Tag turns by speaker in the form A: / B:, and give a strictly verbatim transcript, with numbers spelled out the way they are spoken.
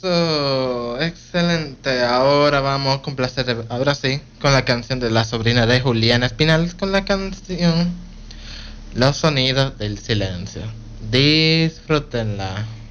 A: Eso, excelente. Ahora vamos a complacer, ahora sí, con la canción de la sobrina de Juliana Espinal, con la canción Los sonidos del silencio. Disfrútenla.